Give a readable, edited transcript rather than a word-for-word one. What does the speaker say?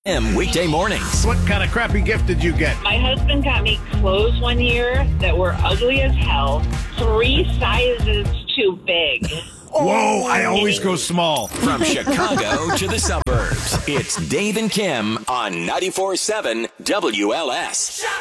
Weekday mornings. What kind of crappy gift did you get? My husband got me clothes one year that were ugly as hell, 3 sizes too big. Whoa, I always go small. From Chicago to the suburbs, it's Dave and Kim on 94.7 WLS.